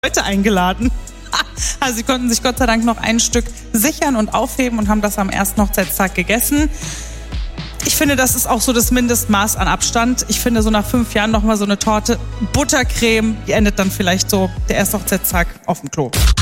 Leute eingeladen. Also sie konnten sich Gott sei Dank noch ein Stück sichern und aufheben und haben das am ersten Hochzeitstag gegessen. Ich finde, das ist auch so das Mindestmaß an Abstand. Ich finde, so nach 5 Jahren nochmal so eine Torte Buttercreme, die endet dann vielleicht so der erste Hochzeitstag auf dem Klo.